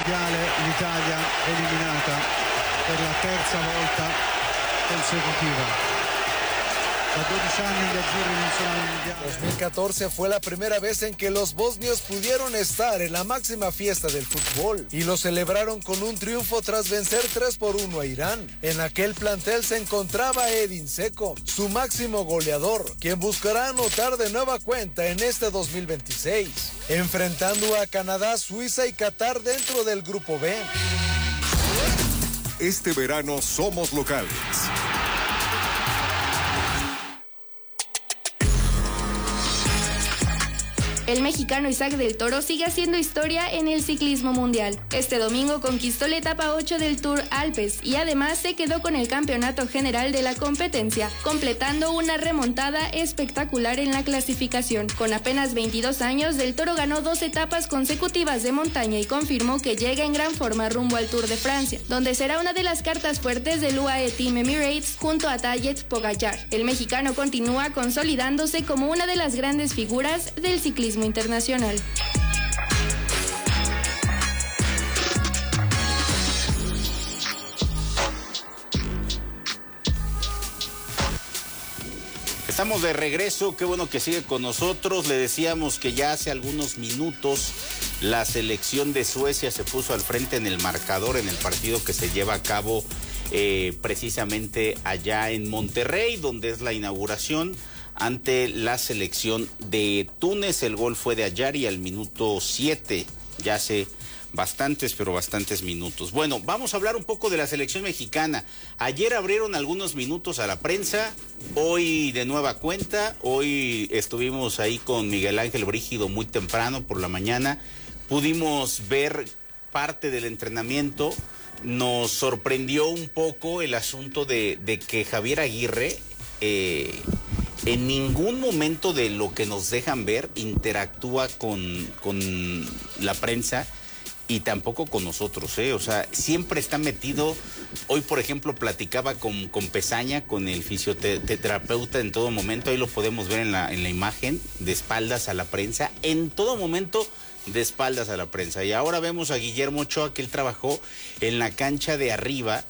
mondiale l'Italia eliminata per la terza volta consecutiva. Da 12 años gli azzurri non sono al mondiale. 2014 fue la primera vez en que los bosnios pudieron estar en la máxima fiesta del fútbol y lo celebraron con un triunfo tras vencer 3-1 a Irán. En aquel plantel se encontraba Edin Dzeko, su máximo goleador, quien buscará anotar de nueva cuenta en este 2026, enfrentando a Canadá, Suiza y Qatar dentro del grupo B. Este verano somos locales. El mexicano Isaac del Toro sigue haciendo historia en el ciclismo mundial. Este domingo conquistó la etapa 8 del Tour Alpes y además se quedó con el campeonato general de la competencia, completando una remontada espectacular en la clasificación. Con apenas 22 años, del Toro ganó 2 etapas consecutivas de montaña y confirmó que llega en gran forma rumbo al Tour de Francia, donde será una de las cartas fuertes del UAE Team Emirates junto a Tadej Pogačar. El mexicano continúa consolidándose como una de las grandes figuras del ciclismo internacional. Estamos de regreso, qué bueno que sigue con nosotros. Le decíamos que ya hace algunos minutos la selección de Suecia se puso al frente en el marcador en el partido que se lleva a cabo precisamente allá en Monterrey, donde es la inauguración ante la selección de Túnez. El gol fue de Ayari al minuto 7, ya hace bastantes, pero bastantes minutos. Bueno, vamos a hablar un poco de la selección mexicana. Ayer abrieron algunos minutos a la prensa, hoy de nueva cuenta. Hoy estuvimos ahí con Miguel Ángel Brígido muy temprano por la mañana. Pudimos ver parte del entrenamiento. Nos sorprendió un poco el asunto de que Javier Aguirre en ningún momento de lo que nos dejan ver interactúa con la prensa y tampoco con nosotros, O sea, siempre está metido. Hoy, por ejemplo, platicaba con Pezaña, con el fisioterapeuta en todo momento. Ahí lo podemos ver en la imagen, de espaldas a la prensa. En todo momento, de espaldas a la prensa. Y ahora vemos a Guillermo Ochoa, que él trabajó en la cancha de arriba,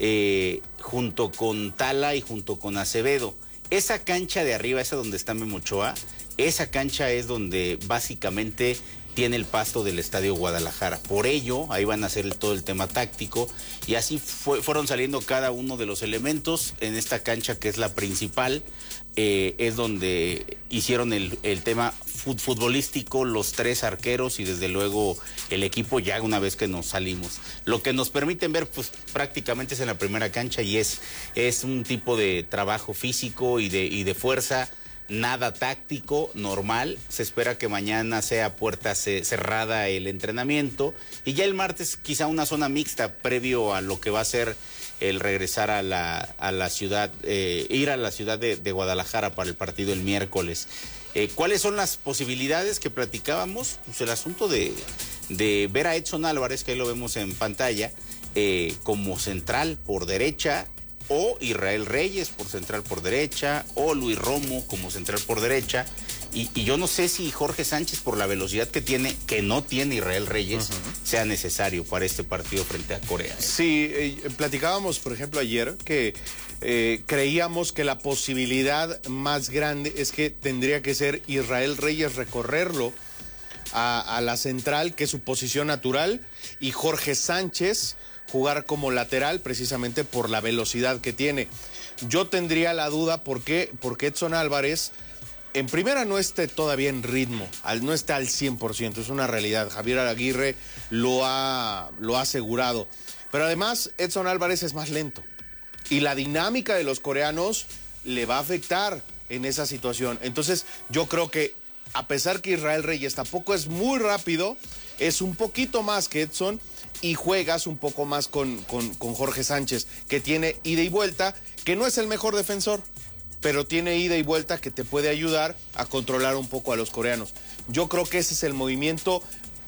junto con Tala y junto con Acevedo. Esa cancha de arriba, esa donde está Memo Ochoa, esa cancha es donde básicamente tiene el pasto del Estadio Guadalajara. Por ello, ahí van a hacer todo el tema táctico y así fueron saliendo cada uno de los elementos en esta cancha que es la principal. Es donde hicieron el tema futbolístico, los 3 arqueros y desde luego el equipo ya una vez que nos salimos. Lo que nos permiten ver pues prácticamente es en la primera cancha y es un tipo de trabajo físico y de fuerza, nada táctico, normal. Se espera que mañana sea puerta cerrada el entrenamiento y ya el martes quizá una zona mixta previo a lo que va a ser el regresar a la ciudad, ir a la ciudad de Guadalajara para el partido el miércoles. ¿Cuáles son las posibilidades que platicábamos? Pues el asunto de ver a Edson Álvarez, que ahí lo vemos en pantalla, como central por derecha, o Israel Reyes por central por derecha, o Luis Romo como central por derecha. Y yo no sé si Jorge Sánchez, por la velocidad que tiene, que no tiene Israel Reyes, sea necesario para este partido frente a Corea. Sí, platicábamos, por ejemplo, ayer que creíamos que la posibilidad más grande es que tendría que ser Israel Reyes recorrerlo a la central, que es su posición natural, y Jorge Sánchez jugar como lateral precisamente por la velocidad que tiene. Yo tendría la duda porque Edson Álvarez en primera no esté todavía en ritmo, no está al 100%, es una realidad. Javier Aguirre lo ha asegurado. Pero además Edson Álvarez es más lento y la dinámica de los coreanos le va a afectar en esa situación. Entonces yo creo que a pesar que Israel Reyes tampoco es muy rápido, es un poquito más que Edson y juegas un poco más con Jorge Sánchez, que tiene ida y vuelta, que no es el mejor defensor, pero tiene ida y vuelta que te puede ayudar a controlar un poco a los coreanos. Yo creo que ese es el movimiento,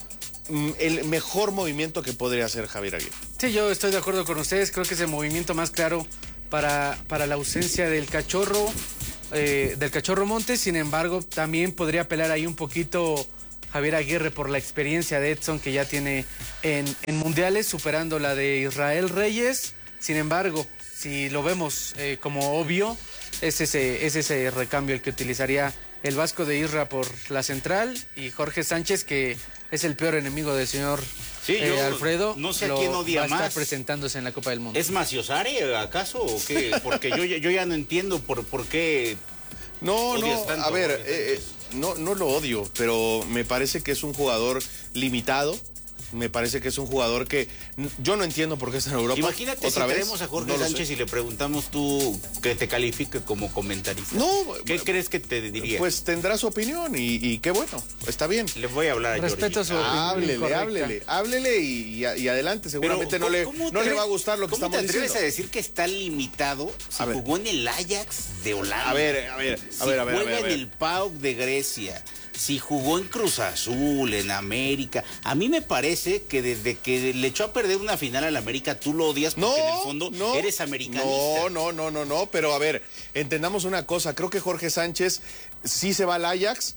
el mejor movimiento que podría hacer Javier Aguirre. Sí, yo estoy de acuerdo con ustedes. Creo que es el movimiento más claro para la ausencia del Cachorro Montes. Sin embargo, también podría apelar ahí un poquito Javier Aguirre por la experiencia de Edson que ya tiene en mundiales, superando la de Israel Reyes. Sin embargo, si lo vemos como obvio, es ese recambio el que utilizaría el Vasco de Isra por la central, y Jorge Sánchez, que es el peor enemigo del señor Alfredo. No sé a quién odia más. Va a estar presentándose en la Copa del Mundo. ¿Es Maciosari acaso o qué? Porque yo ya no entiendo por qué. No, tanto, a ver, no lo odio, pero me parece que es un jugador limitado. Me parece que es un jugador que yo no entiendo por qué está en Europa. Imagínate otra si vez, traemos a Jorge no Sánchez y le preguntamos tú que te califique como comentarista. No, ¿Qué crees que te diría? Pues tendrá su opinión y qué bueno, está bien. Le voy a hablar a Respeto Georgie. su opinión. Háblele y adelante. Seguramente no le va a gustar lo que estamos diciendo. ¿Cómo te atreves a decir que está limitado si jugó en el Ajax de Holanda? A ver. Juega en el PAOK de Grecia. Si jugó en Cruz Azul, en América. A mí me parece que desde que le echó a perder una final al América, tú lo odias porque en el fondo eres americanista. No, pero a ver, entendamos una cosa. Creo que Jorge Sánchez sí se va al Ajax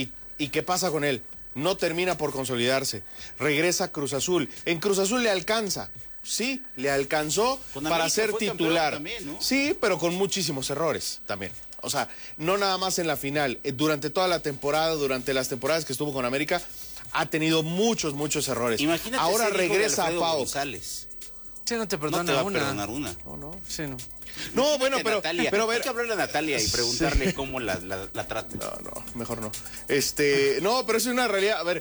y ¿qué pasa con él? No termina por consolidarse. Regresa a Cruz Azul. En Cruz Azul le alcanza. Sí, le alcanzó para ser titular. También, ¿no? Sí, pero con muchísimos errores también. O sea, no nada más en la final. Durante toda la temporada, durante las temporadas que estuvo con América, ha tenido muchos errores. Imagínate. Ahora regresa a Pau. González. Sí, no te perdona No te va a una. perdonar una. No. Sí, no. No, bueno, pero a ver. Hay que hablarle a Natalia y preguntarle cómo la trata. No, mejor no. No, pero es una realidad. A ver,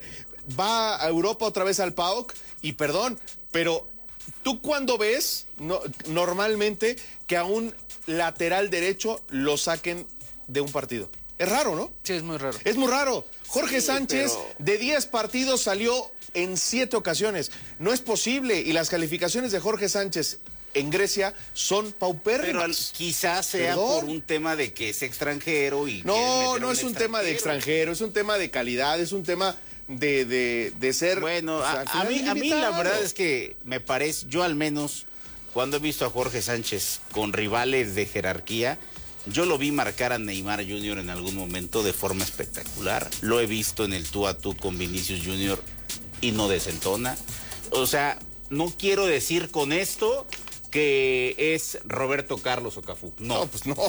va a Europa otra vez al PAOK y perdón, pero ¿tú cuándo ves normalmente que a un lateral derecho lo saquen de un partido? Es raro, ¿no? Sí, es muy raro. Es muy raro. Jorge Sánchez, de 10 partidos, salió en 7 ocasiones. No es posible. Y las calificaciones de Jorge Sánchez en Grecia son paupérrimas. Pero quizás sea por un tema de que es extranjero y... No es un tema de extranjero, es un tema de calidad, es un tema de ser... Bueno, a mí la verdad es que me parece, yo al menos, cuando he visto a Jorge Sánchez con rivales de jerarquía, yo lo vi marcar a Neymar Jr. en algún momento de forma espectacular. Lo he visto en el tú a tú con Vinicius Jr. y no desentona. O sea, no quiero decir con esto que es Roberto Carlos o Cafú. No, pues no.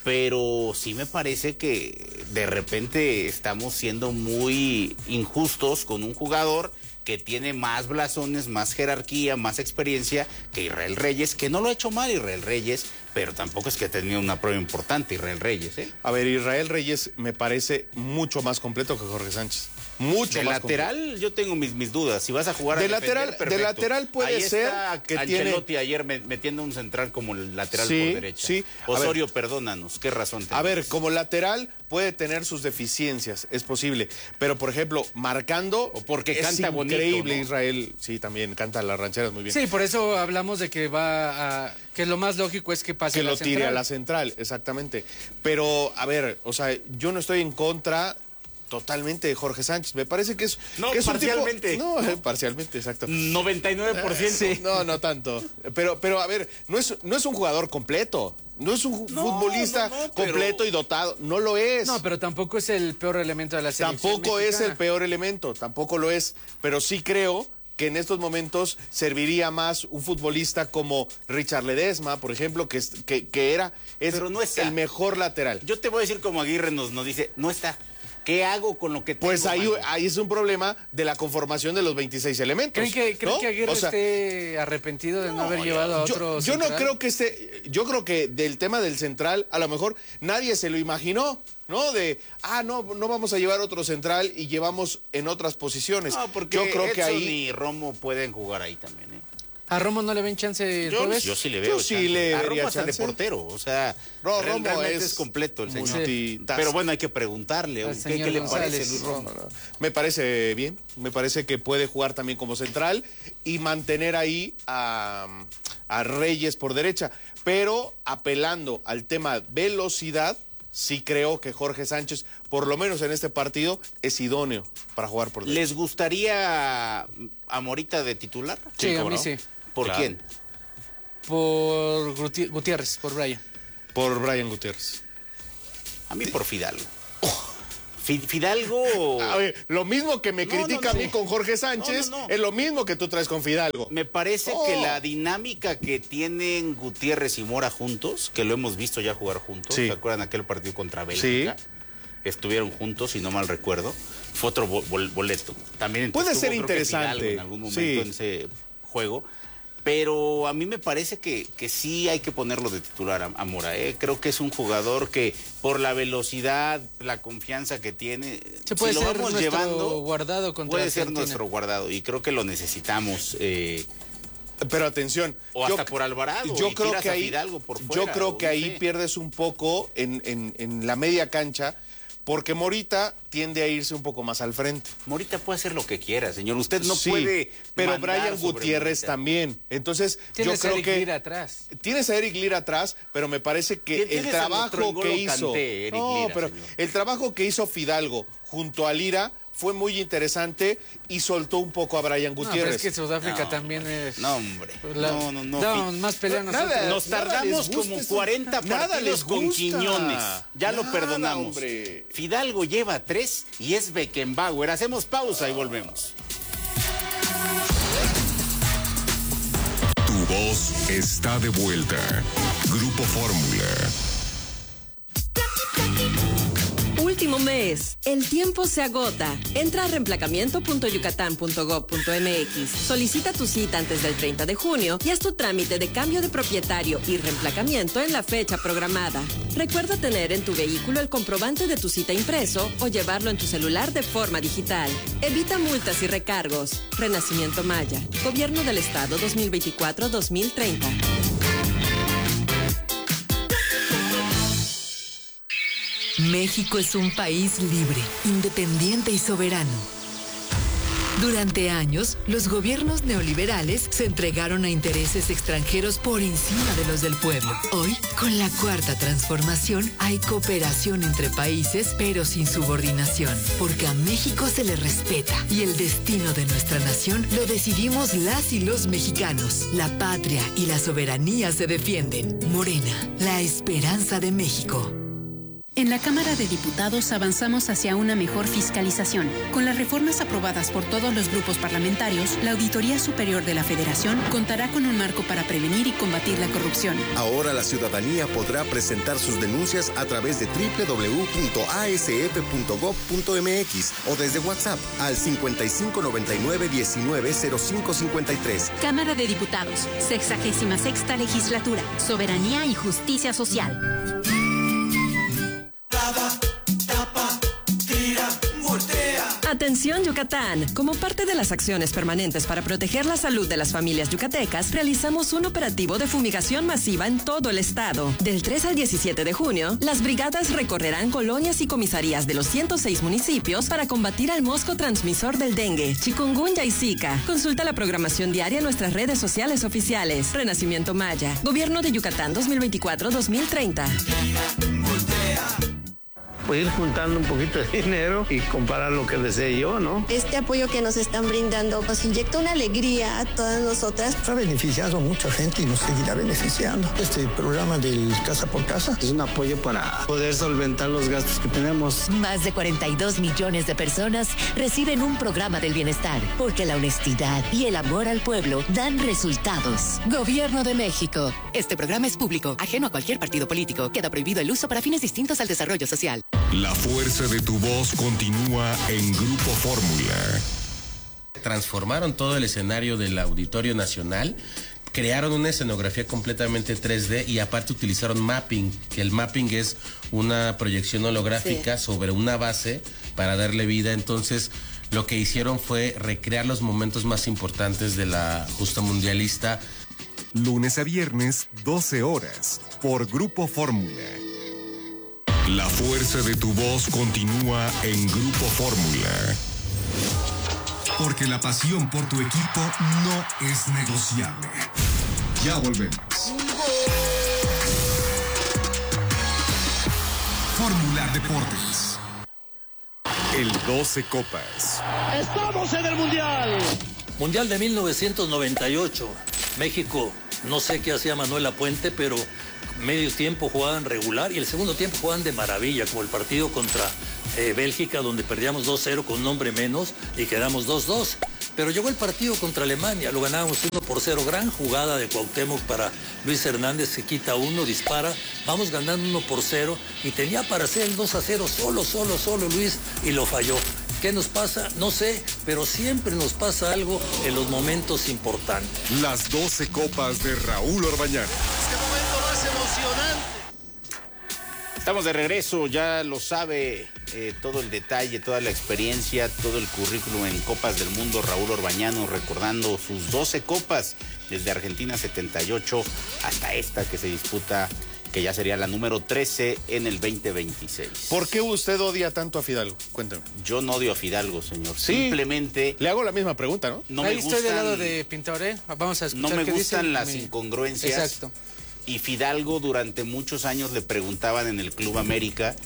Pero sí me parece que de repente estamos siendo muy injustos con un jugador que tiene más blasones, más jerarquía, más experiencia que Israel Reyes, que no lo ha hecho mal Israel Reyes, pero tampoco es que ha tenido una prueba importante Israel Reyes, ¿eh? A ver, Israel Reyes me parece mucho más completo que Jorge Sánchez. Mucho de más lateral completo. Yo tengo mis dudas. Si vas a jugar de a defender, lateral, de lateral puede ahí ser está que Ancelotti tiene... ayer metiendo un central como el lateral Sí, por derecha. sí. Osorio, perdónanos, ¿qué razón tenés? A ver, como lateral puede tener sus deficiencias, es posible. Pero, por ejemplo, marcando... O porque es canta bonito, increíble, ¿no? Israel. Sí, también canta las rancheras muy bien. Sí, por eso hablamos de que que lo más lógico es que pase Que a la lo tire central. a la central, exactamente. Pero, a ver, o sea, yo no estoy en contra totalmente de Jorge Sánchez. Me parece que es... No, que es parcialmente. Un tipo, parcialmente, exacto. 99%. Sí. No tanto. Pero a ver, no es un jugador completo. No es un futbolista completo y dotado. No lo es. No, pero tampoco es el peor elemento de la selección Tampoco es mexicana. el peor elemento, tampoco lo es. Pero sí creo que en estos momentos serviría más un futbolista como Richard Ledesma, por ejemplo, que era Pero no está. el mejor lateral. Yo te voy a decir como Aguirre nos dice, no está. ¿Qué hago con lo que tengo? Pues mano? ahí es un problema de la conformación de los 26 elementos. ¿Creen ¿no? que Aguirre O sea, esté arrepentido de no haber llevado a otro yo no central? creo que yo creo que del tema del central, a lo mejor nadie se lo imaginó, ¿no? No vamos a llevar otro central y llevamos en otras posiciones. No, porque yo creo Edson que ahí y Romo pueden jugar ahí también, ¿eh? ¿A Romo no le ven chance el jueves? Yo sí le veo. Yo sí chance. le a vería Romo hasta de chance. portero, o sea, Romo realmente es es completo el señor. multitask. Pero bueno, hay que preguntarle, Al ¿qué señor le González. parece Luis Romo? No. Me parece bien, me parece que puede jugar también como central y mantener ahí a Reyes por derecha, pero apelando al tema velocidad, sí creo que Jorge Sánchez, por lo menos en este partido, es idóneo para jugar por derecha. ¿Les gustaría a Morita de titular? Sí, a ¿cómo mí no? sí. ¿Por Claro. quién? Por Gutiérrez, por Brian. Por Brian Gutiérrez. A mí por Fidalgo. Fidalgo... A ver, lo mismo que me critica a mí con Jorge Sánchez, es lo mismo que tú traes con Fidalgo. Me parece que la dinámica que tienen Gutiérrez y Mora juntos, que lo hemos visto ya jugar juntos, ¿se acuerdan aquel partido contra Bélgica? Sí. Estuvieron juntos, si no mal recuerdo. Fue otro boleto. También puede ser interesante en algún momento en ese juego. Pero a mí me parece que sí hay que ponerlo de titular a Mora. Creo que es un jugador que por la velocidad, la confianza que tiene, se puede si lo vamos llevando, guardado contra puede Argentina. ser nuestro guardado y creo que lo necesitamos. Pero atención, o hasta por Alvarado. Yo creo que ahí, Fidalgo por fuera, yo creo que ahí pierdes un poco en la media cancha. Porque Morita tiende a irse un poco más al frente. Morita puede hacer lo que quiera, señor. Usted no puede. Pero Brian Gutiérrez también. Entonces, yo creo que. Lira atrás. Tienes a Eric Lira atrás, pero me parece que el trabajo que hizo. El trabajo que hizo Fidalgo junto a Lira fue muy interesante y soltó un poco a Brian Gutiérrez. Pero es que Sudáfrica también es... No, hombre. No, más pelear nosotros. Nos tardamos como 40 partidos con Quiñones. Ya lo perdonamos. Hombre. Fidalgo lleva 3 y es Beckenbauer. Hacemos pausa y volvemos. Tu voz está de vuelta. Grupo Fórmula. Último mes. El tiempo se agota. Entra a reemplacamiento.yucatán.gov.mx. Solicita tu cita antes del 30 de junio y haz tu trámite de cambio de propietario y reemplacamiento en la fecha programada. Recuerda tener en tu vehículo el comprobante de tu cita impreso o llevarlo en tu celular de forma digital. Evita multas y recargos. Renacimiento Maya. Gobierno del Estado 2024-2030. México es un país libre, independiente y soberano. Durante años, los gobiernos neoliberales se entregaron a intereses extranjeros por encima de los del pueblo. Hoy, con la Cuarta Transformación, hay cooperación entre países, pero sin subordinación, porque a México se le respeta y el destino de nuestra nación lo decidimos las y los mexicanos. La patria y la soberanía se defienden. Morena, la esperanza de México. En la Cámara de Diputados avanzamos hacia una mejor fiscalización. Con las reformas aprobadas por todos los grupos parlamentarios, la Auditoría Superior de la Federación contará con un marco para prevenir y combatir la corrupción. Ahora la ciudadanía podrá presentar sus denuncias a través de www.asf.gov.mx o desde WhatsApp al 5599-190553. Cámara de Diputados, 66ª Legislatura, Soberanía y Justicia Social. Atención Yucatán. Como parte de las acciones permanentes para proteger la salud de las familias yucatecas, realizamos un operativo de fumigación masiva en todo el estado. Del 3 al 17 de junio, las brigadas recorrerán colonias y comisarías de los 106 municipios para combatir al mosco transmisor del dengue, chikungunya y zika. Consulta la programación diaria en nuestras redes sociales oficiales. Renacimiento Maya. Gobierno de Yucatán 2024-2030. Pues ir juntando un poquito de dinero y comparar lo que desee yo, ¿no? Este apoyo que nos están brindando nos inyecta una alegría a todas nosotras. Ha beneficiado a mucha gente y nos seguirá beneficiando. Este programa del Casa por Casa es un apoyo para poder solventar los gastos que tenemos. Más de 42 millones de personas reciben un programa del bienestar, porque la honestidad y el amor al pueblo dan resultados. Gobierno de México. Este programa es público, ajeno a cualquier partido político. Queda prohibido el uso para fines distintos al desarrollo social. La fuerza de tu voz continúa en Grupo Fórmula. Transformaron todo el escenario del Auditorio Nacional, crearon una escenografía completamente 3D y aparte utilizaron mapping, que el mapping es una proyección holográfica sobre una base para darle vida. Entonces, lo que hicieron fue recrear los momentos más importantes de la justa mundialista. Lunes a viernes, 12 horas, por Grupo Fórmula. La fuerza de tu voz continúa en Grupo Fórmula. Porque la pasión por tu equipo no es negociable. Ya volvemos. Fórmula Deportes. El 12 Copas. ¡Estamos en el Mundial! Mundial de 1998. México, no sé qué hacía Manuel Lapuente, pero medio tiempo jugaban regular y el segundo tiempo jugaban de maravilla, como el partido contra Bélgica, donde perdíamos 2-0 con un hombre menos y quedamos 2-2. Pero llegó el partido contra Alemania, lo ganábamos 1-0, gran jugada de Cuauhtémoc para Luis Hernández, se quita uno, dispara, vamos ganando 1-0 y tenía para hacer el 2-0 solo Luis y lo falló. ¿Qué nos pasa? No sé, pero siempre nos pasa algo en los momentos importantes. Las 12 copas de Raúl Orbañanos. ¡Qué momento más emocionante! Estamos de regreso, ya lo sabe, todo el detalle, toda la experiencia, todo el currículum en Copas del Mundo. Raúl Orbañanos recordando sus 12 copas, desde Argentina 78 hasta esta que se disputa, que ya sería la número 13 en el 2026. ¿Por qué usted odia tanto a Fidalgo? Cuéntame. Yo no odio a Fidalgo, señor. Sí. Simplemente... Le hago la misma pregunta, ¿no? No Ahí me gustan, estoy del lado de Pintor, ¿eh? Vamos a escuchar. No me qué gustan dice las incongruencias. Exacto. Y Fidalgo durante muchos años le preguntaban en el Club América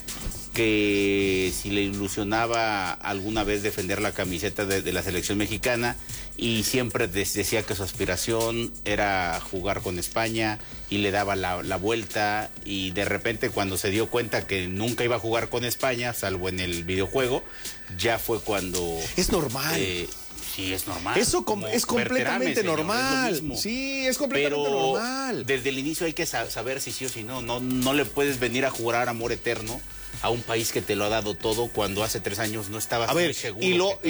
que si le ilusionaba alguna vez defender la camiseta de la selección mexicana, y siempre decía que su aspiración era jugar con España, y le daba la vuelta, y de repente cuando se dio cuenta que nunca iba a jugar con España, salvo en el videojuego, ya fue cuando... Es normal. Sí, es normal. Eso es completamente normal. Es sí, es completamente normal. Desde el inicio hay que saber si sí o si no. No le puedes venir a jurar amor eterno a un país que te lo ha dado todo cuando hace 3 años no estabas muy seguro.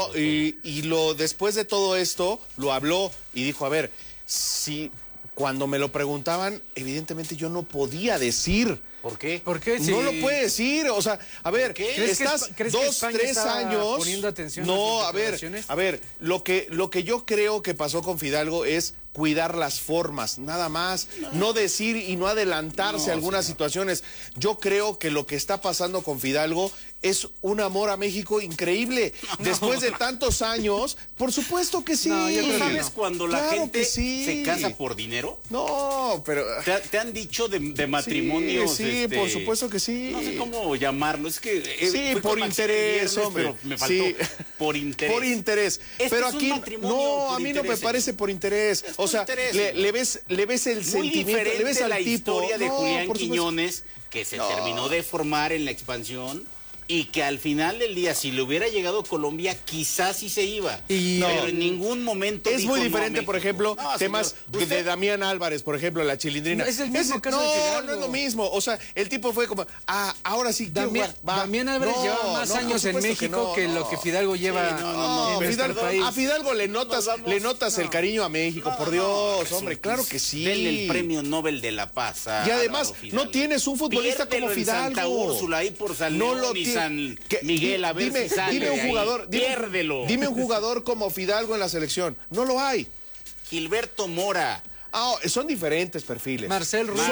Y lo después de todo esto lo habló y dijo, a ver, si cuando me lo preguntaban, evidentemente yo no podía decir. ¿Por qué? ¿Por qué? No lo puede decir, o sea, a ver, estás 2, 3 años poniendo atención no, a ver, lo que yo creo que pasó con Fidalgo es cuidar las formas, nada más, no decir y no adelantarse a algunas situaciones. Yo creo que lo que está pasando con Fidalgo es un amor a México increíble. Después de tantos años, por supuesto que sí. ¿Sabes cuando la gente se casa por dinero? No, pero... ¿Te han dicho de matrimonios? Sí, por supuesto que sí. No sé cómo llamarlo, es que... Sí, por interés, hombre. Pero me faltó. Sí. Por interés. Por interés. Pero aquí, no, a mí no me parece por interés. O sea, le ves el sentimiento, le ves al la tipo. Historia de Julián Quiñones, que se terminó de formar en la expansión, y que al final del día, si le hubiera llegado Colombia, quizás sí se iba. Pero en ningún momento es muy diferente, por ejemplo, temas de Damián Álvarez, por ejemplo, la Chilindrina. No, es el mismo caso de Fidalgo. No es lo mismo. O sea, el tipo fue como, ahora sí quiero jugar. Damián Álvarez lleva más años en México que lo que Fidalgo lleva en este país. A Fidalgo le notas el cariño a México, por Dios, hombre, claro que sí. Denle el premio Nobel de la Paz. Y además, no tienes un futbolista como Fidalgo. Santa Úrsula, ahí por San León y San Miguel, a ver si sale. Dime un jugador, piérdelo. Dime un jugador como Fidalgo en la selección. No lo hay. Gilberto Mora. Son diferentes perfiles. Marcel Ruiz.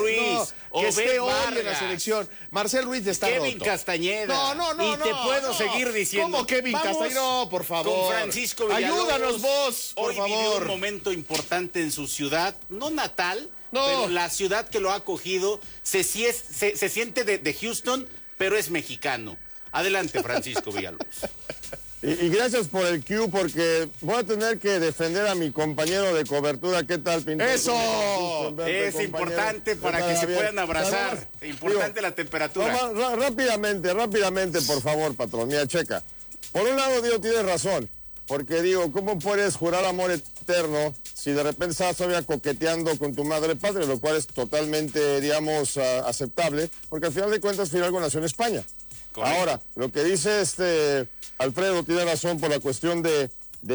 Que esté hoy en la selección. Marcel Ruiz está roto. Kevin Castañeda. No. Y te puedo seguir diciendo. ¿Cómo Kevin Castañeda? No, por favor. Con Francisco Villalobos. Ayúdanos vos, por favor. Hoy vivió un momento importante en su ciudad, no natal, pero la ciudad que lo ha acogido. Se siente de Houston, pero es mexicano. Adelante, Francisco Villalobos. Y gracias por el cue, porque voy a tener que defender a mi compañero de cobertura. ¿Qué tal, Pintor? ¡Eso! Es importante para que se puedan abrazar. Importante la temperatura. Rápidamente, por favor, patrón. Mira, checa. Por un lado, Dios tiene razón, porque digo, ¿cómo puedes jurar amor eterno si de repente estás todavía coqueteando con tu madre patria? Lo cual es totalmente, digamos, aceptable, porque al final de cuentas Fidalgo nació en España. Correcto. Ahora, lo que dice Alfredo tiene razón por la cuestión de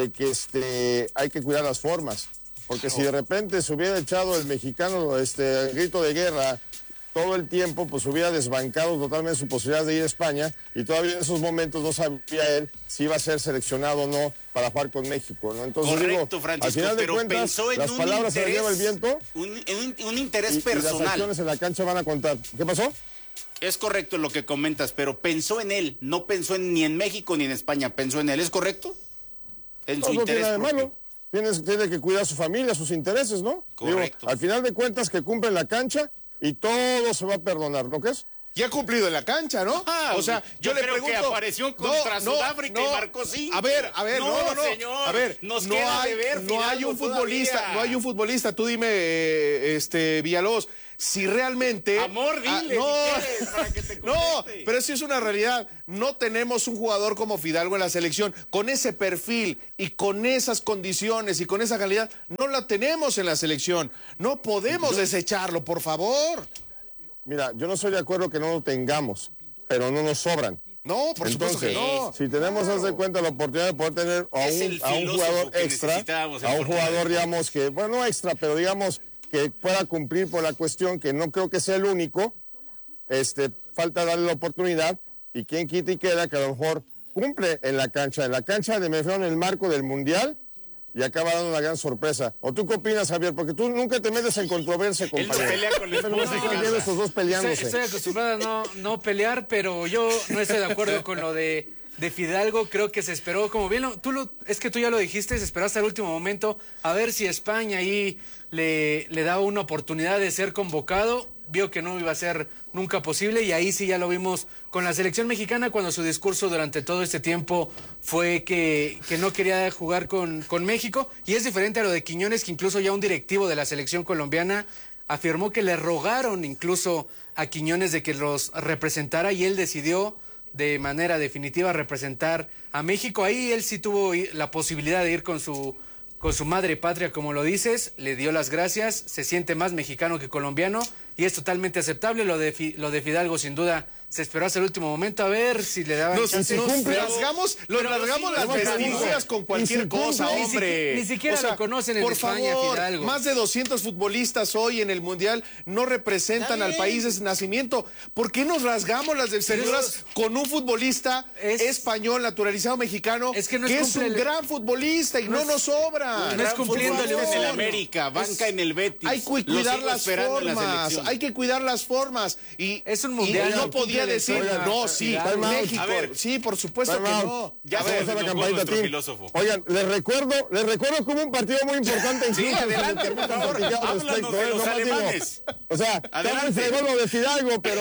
que hay que cuidar las formas. Porque si de repente se hubiera echado el mexicano el grito de guerra todo el tiempo, pues hubiera desbancado totalmente su posibilidad de ir a España, y todavía en esos momentos no sabía él si iba a ser seleccionado o no para jugar con México, ¿no? Entonces, correcto, Francisco, al final de cuentas, pensó en las palabras se las lleva el viento. Un interés personal. Y las acciones en la cancha van a contar. ¿Qué pasó? Es correcto lo que comentas, pero pensó en él, no pensó ni en México ni en España, pensó en él, ¿es correcto? En su interés tiene nada de malo. Tiene que cuidar a su familia, sus intereses, ¿no? Correcto. Digo, al final de cuentas que cumplen la cancha y todo se va a perdonar, ¿no crees? y ha cumplido en la cancha, ¿no? O sea, yo le creo pregunto, que apareció contra Sudáfrica y marcó 5. A ver, no, señor, a ver, nos no queda hay, de ver no hay un futbolista, tú dime, Villalobos, si realmente... Amor, dile, no, si quieres, para que te no, conteste. pero sí es una realidad. No tenemos un jugador como Fidalgo en la selección, con ese perfil y con esas condiciones y con esa calidad, no la tenemos en la selección. No podemos desecharlo, por favor. Mira, yo no estoy de acuerdo que no lo tengamos, pero no nos sobran. No, por supuesto que no. Si tenemos, haz de cuenta, la oportunidad de poder tener a un jugador extra, a un jugador, digamos, que, bueno, no extra, pero digamos que pueda cumplir por la cuestión, que no creo que sea el único, falta darle la oportunidad, y quien quita y queda, que a lo mejor cumple en la cancha de me refiero en el marco del Mundial, y acaba dando una gran sorpresa. ¿O tú qué opinas, Javier? Porque tú nunca te metes en controversia, compañero. Él no pelea con la esposa. Estos dos peleándose. Estoy acostumbrado a no pelear, pero yo no estoy de acuerdo con lo de Fidalgo. Creo que se esperó, como bien, es que tú ya lo dijiste, se esperó hasta el último momento a ver si España ahí le daba una oportunidad de ser convocado. Vio que no iba a ser nunca posible y ahí sí ya lo vimos con la selección mexicana cuando su discurso durante todo este tiempo fue que no quería jugar con México, y es diferente a lo de Quiñones, que incluso ya un directivo de la selección colombiana afirmó que le rogaron incluso a Quiñones de que los representara y él decidió de manera definitiva representar a México. Ahí él sí tuvo la posibilidad de ir con su madre patria, como lo dices, le dio las gracias, se siente más mexicano que colombiano y es totalmente aceptable. Lo de Fidalgo, sin duda, se esperó hasta el último momento a ver si le daban chance. Nos rasgamos las vestiduras con cualquier cosa, hombre. Ni siquiera lo conocen en España, favor, Fidalgo. Más de 200 futbolistas hoy en el Mundial no representan al país de nacimiento. ¿Por qué nos rasgamos las vestiduras con un futbolista español, naturalizado mexicano, que es un gran futbolista y no nos sobra? No es cumpliéndole en el América, banca en el Betis. Hay que cuidar las formas, hay que cuidar las formas. Y es un mundial. No podía decir, no, sí, México, sí, por supuesto que no. Ya vamos a hacer la campaña, filósofo. Oigan, les recuerdo como un partido muy importante. Sí, adelante, por favor, háblanos de los alemanes. O sea, también fregó lo de Fidalgo, pero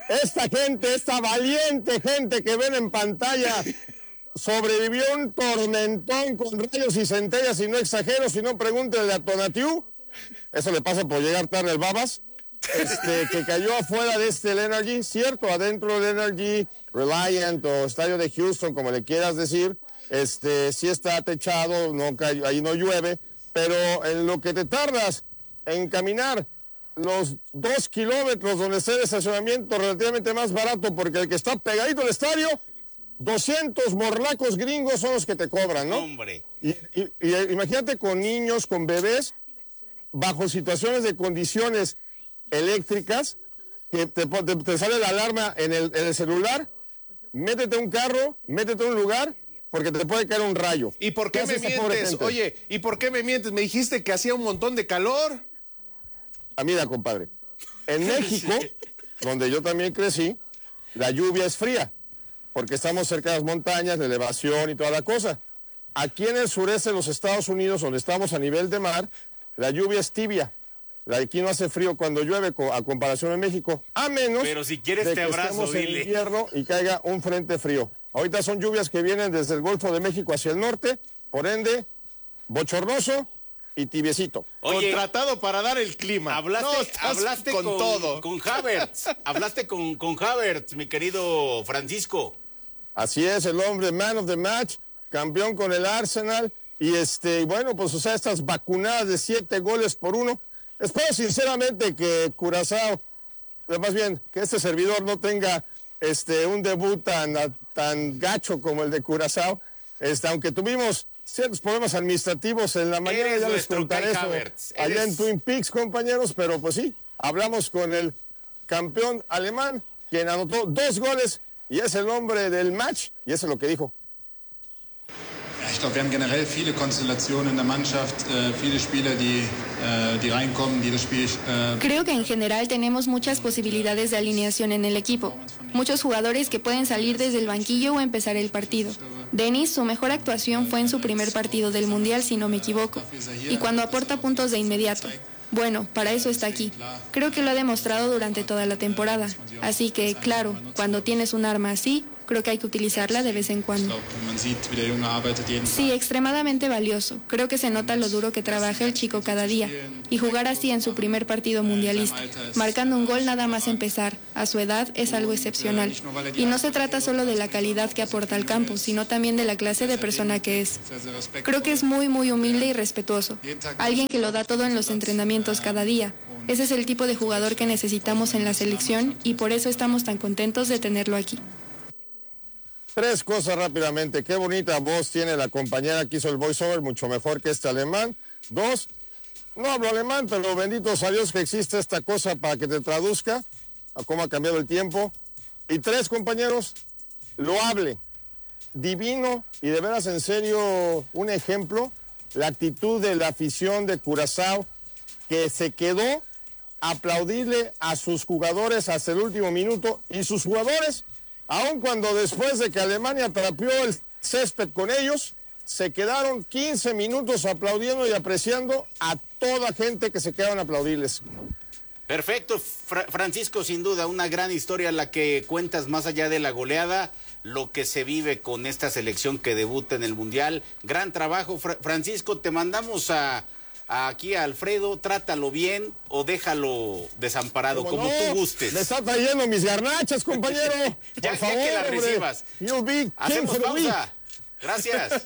esta valiente gente que ven en pantalla, sobrevivió un tormentón con rayos y centellas, y no exagero, si no pregúntenle a Tonatiu. Eso le pasa por llegar tarde al Babas. Que cayó afuera de el Energy, cierto, adentro del Energy, Reliant o Estadio de Houston, como le quieras decir, sí está techado, ahí no llueve, pero en lo que te tardas en caminar los 2 kilómetros donde está el estacionamiento relativamente más barato, porque el que está pegadito al estadio, 200 morlacos gringos son los que te cobran, ¿no? Hombre. Y imagínate con niños, con bebés, bajo situaciones de condiciones eléctricas, que te sale la alarma en el celular, métete a un carro, métete a un lugar, porque te puede caer un rayo. ¿Y por qué me mientes? Oye, ¿y por qué me mientes? Me dijiste que hacía un montón de calor. Mira, compadre, en México, donde yo también crecí, la lluvia es fría, porque estamos cerca de las montañas, de elevación y toda la cosa. Aquí en el sureste de los Estados Unidos, donde estamos a nivel de mar, la lluvia es tibia. Aquí no hace frío cuando llueve a comparación de México, a menos pero si quieres de te que abrazo, estemos en invierno y caiga un frente frío. Ahorita son lluvias que vienen desde el Golfo de México hacia el norte, por ende, bochornoso y tibiecito. Oye, contratado para dar el clima. Hablaste con todo. Con Havertz, hablaste con Havertz, mi querido Francisco. Así es, el hombre, man of the match, campeón con el Arsenal, y bueno, pues o sea, estas vacunadas de 7-1. Espero sinceramente que Curazao, más bien que este servidor no tenga un debut tan gacho como el de Curazao, aunque tuvimos ciertos problemas administrativos en la mañana, ya les contaré eso allá en Twin Peaks, compañeros, pero pues sí, hablamos con el campeón alemán, quien anotó 2 goles y es el hombre del match, y eso es lo que dijo. Ich glaube, wir haben generell viele Konstellationen in der Mannschaft, viele Spieler, die reinkommen, die das Spiel... Creo que en general tenemos muchas posibilidades de alineación en el equipo. Muchos jugadores que pueden salir desde el banquillo o empezar el partido. Denis, su mejor actuación fue en su primer partido del Mundial, si no me equivoco, y cuando aporta puntos de inmediato. Bueno, para eso está aquí. Creo que lo ha demostrado durante toda la temporada. Así que, claro, cuando tienes un arma así, creo que hay que utilizarla de vez en cuando. Sí, extremadamente valioso. Creo que se nota lo duro que trabaja el chico cada día. Y jugar así en su primer partido mundialista, marcando un gol nada más empezar, a su edad es algo excepcional. Y no se trata solo de la calidad que aporta al campo, sino también de la clase de persona que es. Creo que es muy, muy humilde y respetuoso. Alguien que lo da todo en los entrenamientos cada día. Ese es el tipo de jugador que necesitamos en la selección y por eso estamos tan contentos de tenerlo aquí. 3 cosas rápidamente. Qué bonita voz tiene la compañera que hizo el voiceover, mucho mejor que este alemán. 2, no hablo alemán, pero bendito sea Dios que existe esta cosa para que te traduzca a cómo ha cambiado el tiempo. Y 3, compañeros, loable, divino y de veras en serio un ejemplo, la actitud de la afición de Curazao que se quedó a aplaudirle a sus jugadores hasta el último minuto y sus jugadores, aun cuando después de que Alemania trapeó el césped con ellos, se quedaron 15 minutos aplaudiendo y apreciando a toda gente que se quedaron a aplaudirles. Perfecto, Francisco, sin duda, una gran historia la que cuentas más allá de la goleada, lo que se vive con esta selección que debuta en el Mundial. Gran trabajo, Francisco, te mandamos aquí a Alfredo, trátalo bien o déjalo desamparado, como tú gustes. Le está trayendo mis garnachas, compañero. ya, por favor, ya que las recibas. Hacemos pausa. Gracias.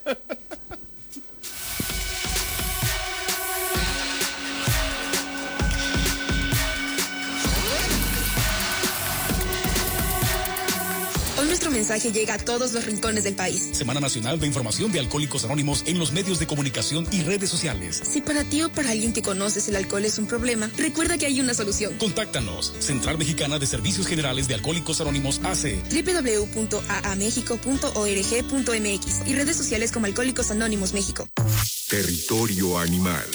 Hoy nuestro mensaje llega a todos los rincones del país. Semana Nacional de Información de Alcohólicos Anónimos en los medios de comunicación y redes sociales. Si para ti o para alguien que conoces el alcohol es un problema, recuerda que hay una solución. Contáctanos. Central Mexicana de Servicios Generales de Alcohólicos Anónimos AC. www.aamexico.org.mx y redes sociales como Alcohólicos Anónimos México. Territorio animal.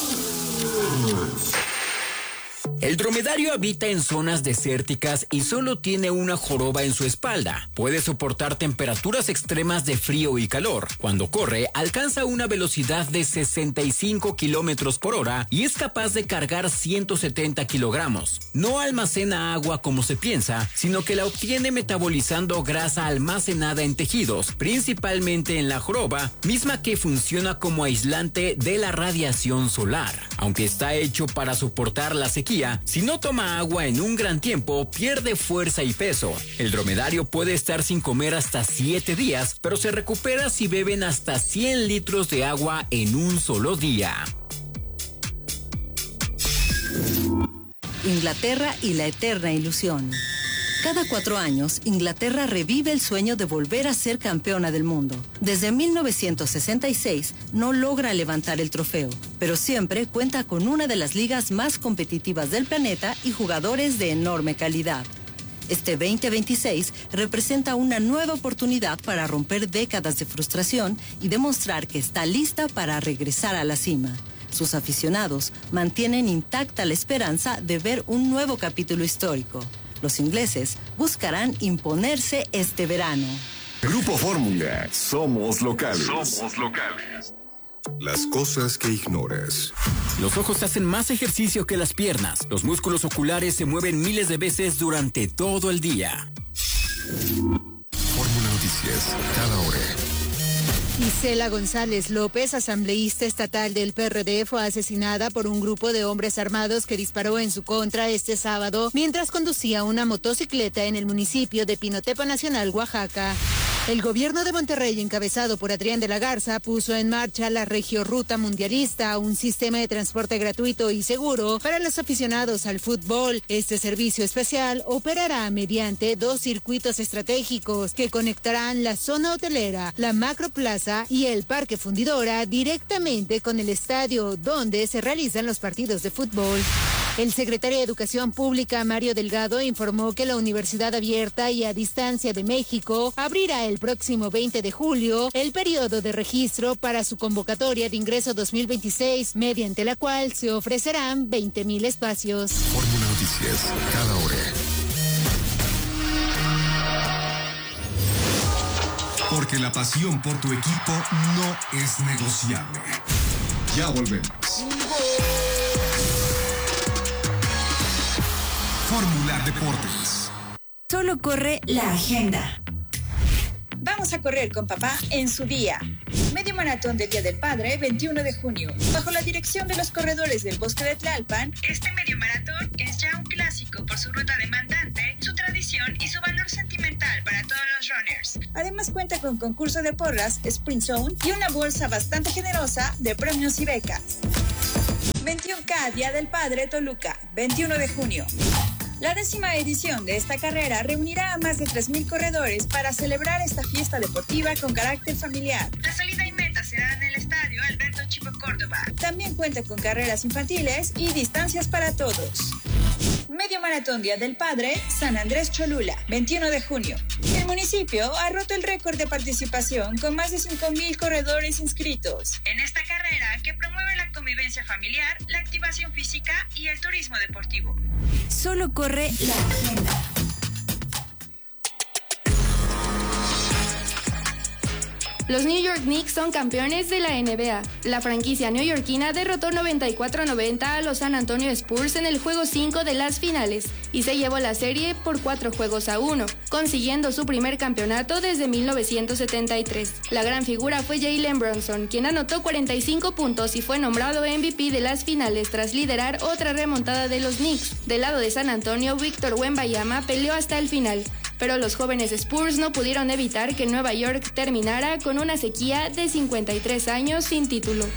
El dromedario habita en zonas desérticas y solo tiene una joroba en su espalda. Puede soportar temperaturas extremas de frío y calor. Cuando corre, alcanza una velocidad de 65 kilómetros por hora y es capaz de cargar 170 kilogramos. No almacena agua como se piensa, sino que la obtiene metabolizando grasa almacenada en tejidos, principalmente en la joroba, misma que funciona como aislante de la radiación solar. Aunque está hecho para soportar la sequía, si no toma agua en un gran tiempo, pierde fuerza y peso. El dromedario puede estar sin comer hasta 7 días, pero se recupera si beben hasta 100 litros de agua en un solo día. Inglaterra y la eterna ilusión. Cada 4 años, Inglaterra revive el sueño de volver a ser campeona del mundo. Desde 1966 no logra levantar el trofeo, pero siempre cuenta con una de las ligas más competitivas del planeta y jugadores de enorme calidad. Este 2026 representa una nueva oportunidad para romper décadas de frustración y demostrar que está lista para regresar a la cima. Sus aficionados mantienen intacta la esperanza de ver un nuevo capítulo histórico. Los ingleses buscarán imponerse este verano. Grupo Fórmula. Somos locales. Somos locales. Las cosas que ignoras. Los ojos hacen más ejercicio que las piernas. Los músculos oculares se mueven miles de veces durante todo el día. Fórmula Noticias. Cada hora. Isela González López, asambleísta estatal del PRD, fue asesinada por un grupo de hombres armados que disparó en su contra este sábado mientras conducía una motocicleta en el municipio de Pinotepa Nacional, Oaxaca. El gobierno de Monterrey, encabezado por Adrián de la Garza, puso en marcha la Regioruta Mundialista, un sistema de transporte gratuito y seguro para los aficionados al fútbol. Este servicio especial operará mediante 2 circuitos estratégicos que conectarán la zona hotelera, la macroplaza y el parque fundidora directamente con el estadio donde se realizan los partidos de fútbol. El secretario de Educación Pública, Mario Delgado, informó que la Universidad Abierta y a Distancia de México abrirá el próximo 20 de julio el periodo de registro para su convocatoria de ingreso 2026, mediante la cual se ofrecerán 20,000 espacios. Fórmula Noticias, cada hora. Porque la pasión por tu equipo no es negociable. Ya volvemos. Fórmula Deportes. Solo corre la agenda. Vamos a correr con papá en su día. Medio maratón del Día del Padre, 21 de junio. Bajo la dirección de los corredores del Bosque de Tlalpan, este medio maratón es ya un clásico por su ruta demandante, su tradición y su valor sentimental para todos los runners. Además cuenta con concurso de porras, sprint zone y una bolsa bastante generosa de premios y becas. 21K Día del Padre Toluca, 21 de junio. La 10ª edición de esta carrera reunirá a más de 3,000 corredores para celebrar esta fiesta deportiva con carácter familiar. La salida y meta será en el estadio Alberto Chico Córdoba. También cuenta con carreras infantiles y distancias para todos. Medio Maratón Día del Padre, San Andrés Cholula, 21 de junio. El municipio ha roto el récord de participación con más de 5,000 corredores inscritos. En esta carrera que promueve la convivencia familiar, la activación física y el turismo deportivo. Solo corre la agenda. Los New York Knicks son campeones de la NBA. La franquicia neoyorquina derrotó 94-90 a los San Antonio Spurs en el juego 5 de las finales y se llevó la serie por 4-1, consiguiendo su primer campeonato desde 1973. La gran figura fue Jalen Brunson, quien anotó 45 puntos y fue nombrado MVP de las finales tras liderar otra remontada de los Knicks. Del lado de San Antonio, Víctor Wembanyama peleó hasta el final, pero los jóvenes Spurs no pudieron evitar que Nueva York terminara con una sequía de 53 años sin título.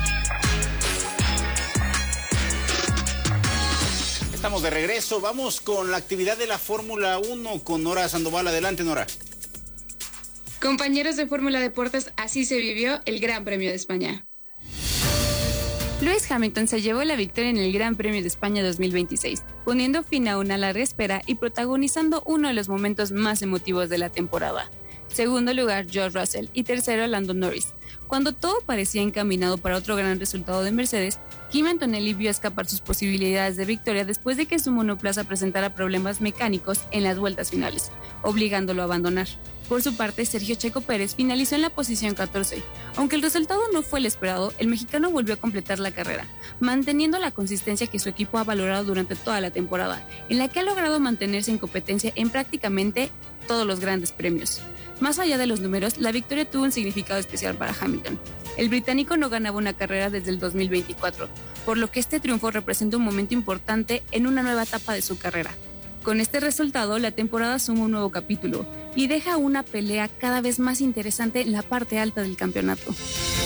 Estamos de regreso, vamos con la actividad de la Fórmula 1 con Nora Sandoval. Adelante, Nora. Compañeros de Fórmula Deportes, así se vivió el Gran Premio de España. Lewis Hamilton se llevó la victoria en el Gran Premio de España 2026, poniendo fin a una larga espera y protagonizando uno de los momentos más emotivos de la temporada. Segundo lugar, George Russell y tercero, Lando Norris. Cuando todo parecía encaminado para otro gran resultado de Mercedes, Kimi Antonelli vio escapar sus posibilidades de victoria después de que su monoplaza presentara problemas mecánicos en las vueltas finales, obligándolo a abandonar. Por su parte, Sergio Checo Pérez finalizó en la posición 14. Aunque el resultado no fue el esperado, el mexicano volvió a completar la carrera, manteniendo la consistencia que su equipo ha valorado durante toda la temporada, en la que ha logrado mantenerse en competencia en prácticamente todos los grandes premios. Más allá de los números, la victoria tuvo un significado especial para Hamilton. El británico no ganaba una carrera desde el 2024, por lo que este triunfo representa un momento importante en una nueva etapa de su carrera. Con este resultado, la temporada suma un nuevo capítulo y deja una pelea cada vez más interesante en la parte alta del campeonato.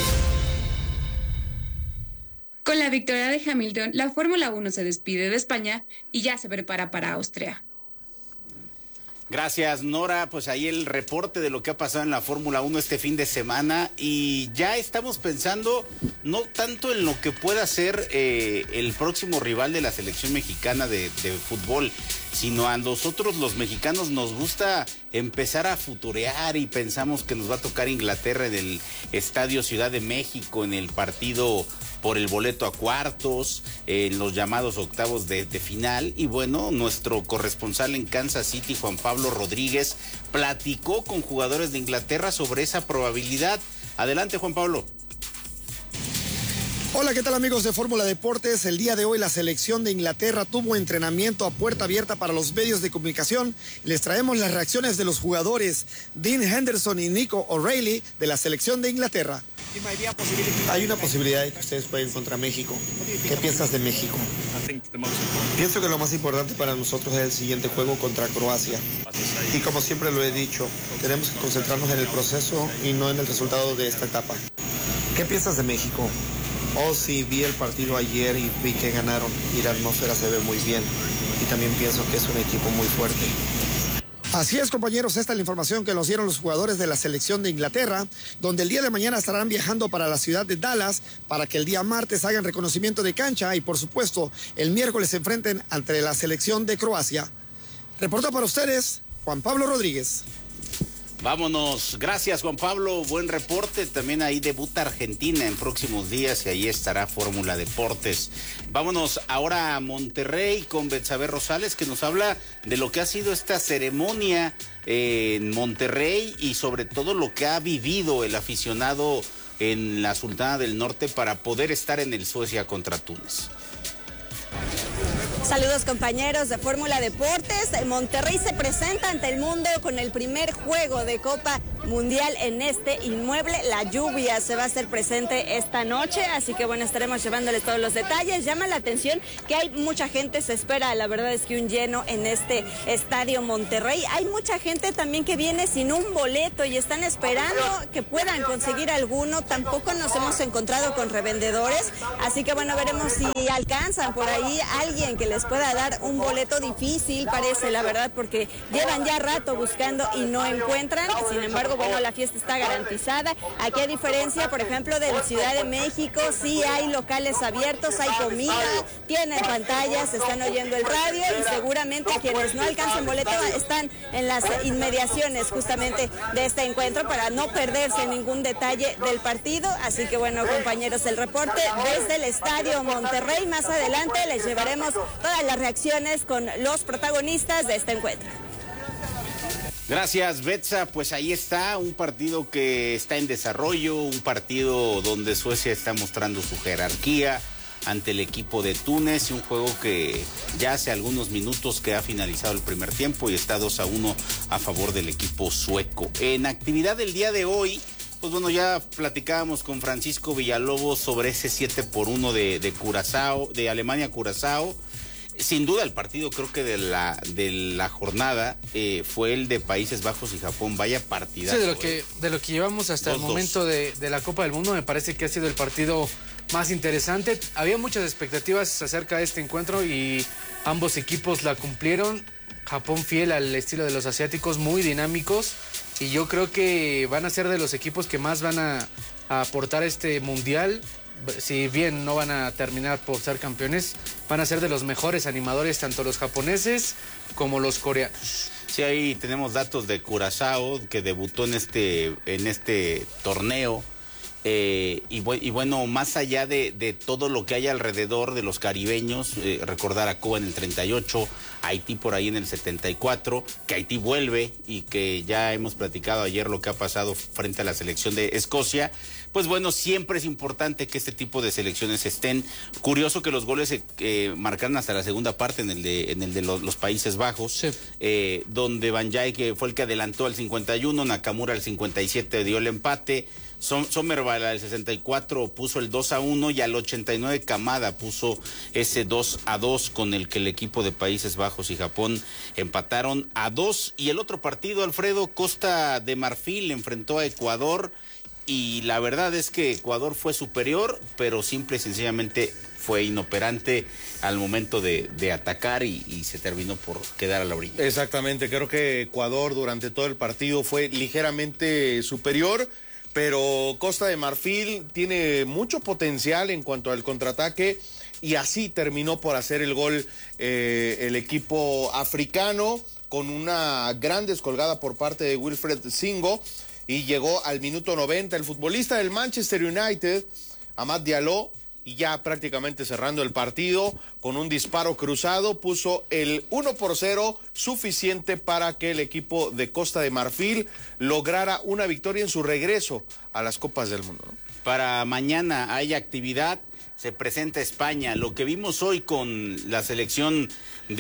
Con la victoria de Hamilton, la Fórmula 1 se despide de España y ya se prepara para Austria. Gracias, Nora. Pues ahí el reporte de lo que ha pasado en la Fórmula 1 este fin de semana, y ya estamos pensando no tanto en lo que pueda ser el próximo rival de la selección mexicana de fútbol, sino a nosotros los mexicanos nos gusta empezar a futurear y pensamos que nos va a tocar Inglaterra en el Estadio Ciudad de México, en el partido por el boleto a cuartos, en los llamados octavos de final. Y bueno, nuestro corresponsal en Kansas City, Juan Pablo Rodríguez, platicó con jugadores de Inglaterra sobre esa probabilidad. Adelante, Juan Pablo. Hola, ¿qué tal amigos de Fórmula Deportes? El día de hoy la selección de Inglaterra tuvo entrenamiento a puerta abierta para los medios de comunicación. Les traemos las reacciones de los jugadores Dean Henderson y Nico O'Reilly de la selección de Inglaterra. Hay una posibilidad de que ustedes jueguen contra México. ¿Qué piensas de México? Pienso que lo más importante para nosotros es el siguiente juego contra Croacia. Y como siempre lo he dicho, tenemos que concentrarnos en el proceso y no en el resultado de esta etapa. ¿Qué piensas de México? Oh, sí, vi el partido ayer y vi que ganaron y la atmósfera se ve muy bien. Y también pienso que es un equipo muy fuerte. Así es, compañeros, esta es la información que nos dieron los jugadores de la selección de Inglaterra, donde el día de mañana estarán viajando para la ciudad de Dallas para que el día martes hagan reconocimiento de cancha y, por supuesto, el miércoles se enfrenten ante la selección de Croacia. Reporta para ustedes, Juan Pablo Rodríguez. Vámonos, gracias Juan Pablo, buen reporte. También ahí debuta Argentina en próximos días y ahí estará Fórmula Deportes. Vámonos ahora a Monterrey con Betsabe Rosales, que nos habla de lo que ha sido esta ceremonia en Monterrey y sobre todo lo que ha vivido el aficionado en la Sultana del Norte para poder estar en el Suecia contra Túnez. Saludos compañeros de Fórmula Deportes. Monterrey se presenta ante el mundo con el primer juego de Copa Mundial en este inmueble. La lluvia se va a hacer presente esta noche, así que bueno, estaremos llevándoles todos los detalles. Llama la atención que hay mucha gente, se espera, la verdad es que un lleno en este Estadio Monterrey. Hay mucha gente también que viene sin un boleto y están esperando que puedan conseguir alguno. Tampoco nos hemos encontrado con revendedores, así que bueno, veremos si alcanzan por ahí alguien que les pueda dar un boleto. Difícil parece, la verdad, porque llevan ya rato buscando y no encuentran. Sin embargo, bueno, la fiesta está garantizada. Aquí, a diferencia, por ejemplo, de la Ciudad de México, sí hay locales abiertos, hay comida, tienen pantallas, están oyendo el radio y seguramente quienes no alcancen boleto están en las inmediaciones justamente de este encuentro para no perderse ningún detalle del partido. Así que bueno, compañeros, el reporte desde el Estadio Monterrey. Más adelante les llevaremos todas las reacciones con los protagonistas de este encuentro. Gracias, Betsa. Pues ahí está, un partido que está en desarrollo, un partido donde Suecia está mostrando su jerarquía ante el equipo de Túnez, y un juego que ya hace algunos minutos que ha finalizado el primer tiempo y está 2-1 a favor del equipo sueco. En actividad del día de hoy, pues bueno, ya platicábamos con Francisco Villalobos sobre ese 7-1 de Curazao, de Alemania-Curazao. Sin duda el partido, creo que de la jornada fue el de Países Bajos y Japón. Vaya partidazo. Sí, de lo que llevamos hasta el momento de la Copa del Mundo, me parece que ha sido el partido más interesante. Había muchas expectativas acerca de este encuentro y ambos equipos la cumplieron. Japón fiel al estilo de los asiáticos, muy dinámicos, y yo creo que van a ser de los equipos que más van a aportar este mundial. Si bien no van a terminar por ser campeones, van a ser de los mejores animadores, tanto los japoneses como los coreanos. Sí, ahí tenemos datos de Curazao, que debutó en este torneo. Y bueno, más allá de todo lo que hay alrededor de los caribeños, recordar a Cuba en el 38, Haití por ahí en el 74, que Haití vuelve y que ya hemos platicado ayer lo que ha pasado frente a la selección de Escocia. Pues bueno, siempre es importante que este tipo de selecciones estén. Curioso que los goles se marcaron hasta la segunda parte en el de los Países Bajos, sí. Donde Van Dijk fue el que adelantó al 51, Nakamura al 57 dio el empate, Sommervall al 64 puso el 2-1 y al 89 Kamada puso ese 2-2 con el que el equipo de Países Bajos y Japón empataron a 2. Y el otro partido, Alfredo, Costa de Marfil enfrentó a Ecuador. Y la verdad es que Ecuador fue superior, pero simple y sencillamente fue inoperante al momento de atacar y se terminó por quedar a la orilla. Exactamente, creo que Ecuador durante todo el partido fue ligeramente superior, pero Costa de Marfil tiene mucho potencial en cuanto al contraataque y así terminó por hacer el gol el equipo africano con una gran descolgada por parte de Wilfred Singo. Y llegó al minuto 90 el futbolista del Manchester United, Amad Diallo, y ya prácticamente cerrando el partido con un disparo cruzado, puso el 1-0, suficiente para que el equipo de Costa de Marfil lograra una victoria en su regreso a las Copas del Mundo, ¿no? Para mañana hay actividad, se presenta España. Lo que vimos hoy con la selección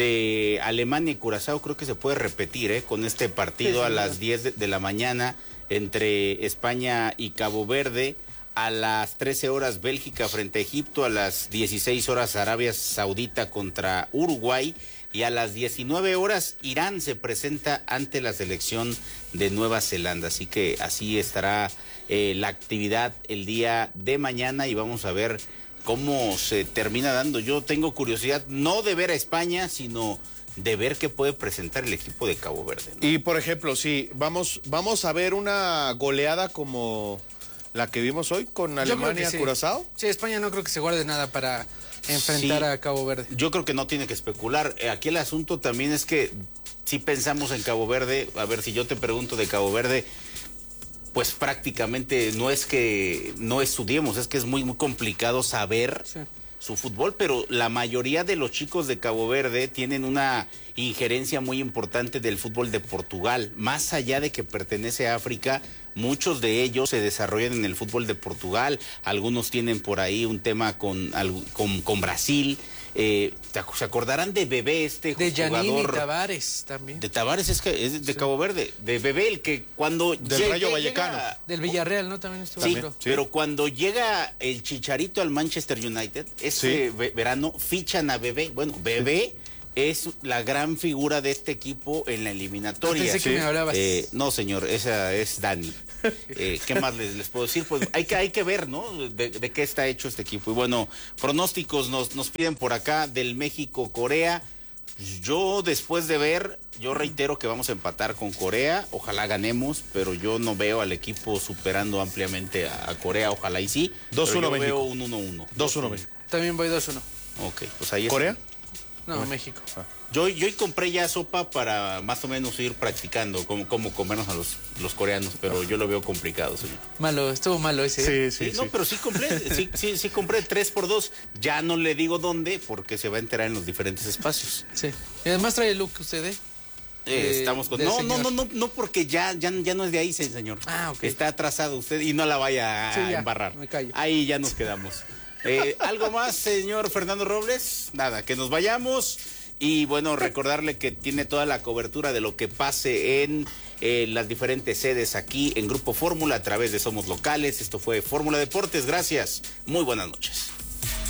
de Alemania y Curazao creo que se puede repetir, con este partido a las 10 de la mañana. Entre España y Cabo Verde, a las 13 horas Bélgica frente a Egipto, a las 16 horas Arabia Saudita contra Uruguay y a las 19 horas Irán se presenta ante la selección de Nueva Zelanda. Así que así estará la actividad el día de mañana y vamos a ver cómo se termina dando. Yo tengo curiosidad no de ver a España, sino de ver qué puede presentar el equipo de Cabo Verde, ¿no? Y por ejemplo, sí, vamos a ver una goleada como la que vimos hoy con Alemania, sí. Curazao. Sí, España no creo que se guarde nada para enfrentar a Cabo Verde. Yo creo que no tiene que especular. Aquí el asunto también es que si pensamos en Cabo Verde, a ver, si yo te pregunto de Cabo Verde, pues prácticamente no es que no estudiemos, es que es muy, muy complicado saber su fútbol, pero la mayoría de los chicos de Cabo Verde tienen una injerencia muy importante del fútbol de Portugal. Más allá de que pertenece a África, muchos de ellos se desarrollan en el fútbol de Portugal. Algunos tienen por ahí un tema con Brasil. ¿Se acordarán de Bebé, este de jugador? De Giannini Tavares también. De Tavares, es de Cabo Verde. De Bebé, el que cuando del Rayo Vallecano. Del Villarreal, ¿no? También estuvo. Sí, pero cuando llega el Chicharito al Manchester United, verano fichan a Bebé. Bueno, Bebé es la gran figura de este equipo en la eliminatoria. Pensé que me hablabas. No, señor, esa es Dani. ¿Qué más les puedo decir? Pues hay que ver, ¿no? De qué está hecho este equipo. Y bueno, pronósticos nos piden por acá del México-Corea. Yo después de ver, yo reitero que vamos a empatar con Corea. Ojalá ganemos, pero yo no veo al equipo superando ampliamente a Corea. Ojalá y sí. 2-1 México. Veo un 1-1. 2-1 México. También voy 2-1. Ok, pues ahí está. ¿Corea? No, México. Yo compré ya sopa para más o menos ir practicando cómo comernos a los coreanos, pero yo lo veo complicado, señor. Malo, estuvo malo ese. Sí. No, pero sí compré 3x2. Ya no le digo dónde, porque se va a enterar en los diferentes espacios. Sí. Y además trae el look usted, estamos con... No, porque ya no es de ahí, señor. Ah, ok. Está atrasado usted y no la vaya a embarrar. Me callo. Ahí ya nos quedamos. ¿Algo más, señor Fernando Robles? Nada, que nos vayamos. Y bueno, recordarle que tiene toda la cobertura de lo que pase en las diferentes sedes aquí en Grupo Fórmula a través de Somos Locales. Esto fue Fórmula Deportes. Gracias. Muy buenas noches.